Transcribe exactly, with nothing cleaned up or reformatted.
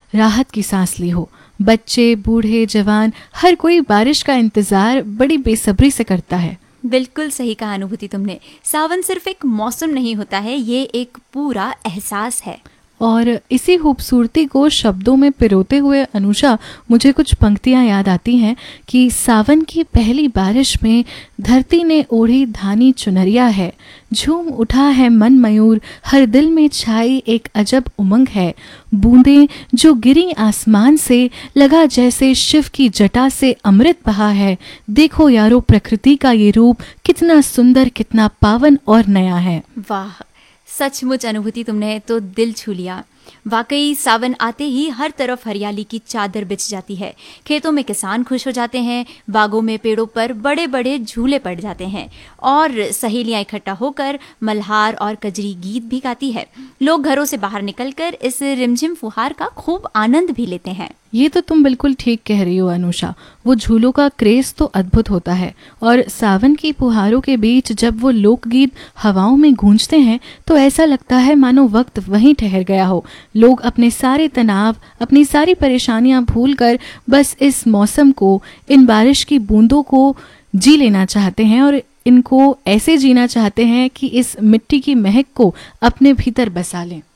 राहत की सांस ली हो। बच्चे, बूढ़े, जवान, हर कोई बारिश का इंतजार बड़ी बेसब्री से करता है। बिल्कुल सही कहा अनुभूति तुमने। सावन सिर्फ एक मौसम नहीं होता है, ये एक पूरा एहसास है। और इसी खूबसूरती को शब्दों में पिरोते हुए अनुषा, मुझे कुछ पंक्तियां याद आती हैं कि सावन की पहली बारिश में धरती ने ओढ़ी धानी चुनरिया है, झूम उठा है मन मयूर, हर दिल में छाई एक अजब उमंग है, बूंदें जो गिरी आसमान से, लगा जैसे शिव की जटा से अमृत बहा है, देखो यारो प्रकृति का ये रूप, कितना सुंदर, कितना पावन और नया है। वाह, सचमुच अनुभूति तुमने तो दिल छू लिया। वाकई सावन आते ही हर तरफ हरियाली की चादर बिछ जाती है। खेतों में किसान खुश हो जाते हैं, बागों में पेड़ों पर बड़े बड़े झूले पड़ जाते हैं और सहेलियां इकट्ठा होकर मल्हार और कजरी गीत भी गाती है। लोग घरों से बाहर निकलकर इस रिमझिम फुहार का खूब आनंद भी लेते हैं। ये तो तुम बिल्कुल ठीक कह रही हो अनुषा, वो झूलों का क्रेज तो अद्भुत होता है। और सावन की फुहारों के बीच जब वो लोकगीत हवाओं में गूंजते हैं तो ऐसा लगता है मानो वक्त वहीं ठहर गया हो। लोग अपने सारे तनाव, अपनी सारी परेशानियां भूलकर बस इस मौसम को, इन बारिश की बूंदों को जी लेना चाहते हैं और इनको ऐसे जीना चाहते हैं कि इस मिट्टी की महक को अपने भीतर बसा लें।